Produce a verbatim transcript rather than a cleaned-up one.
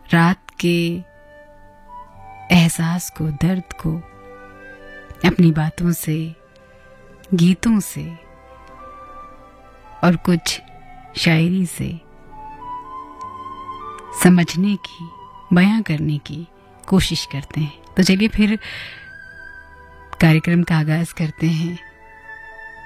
रात के एहसास को, दर्द को अपनी बातों से, गीतों से और कुछ शायरी से समझने की, बयां करने की कोशिश करते हैं। तो चलिए फिर कार्यक्रम का आगाज करते हैं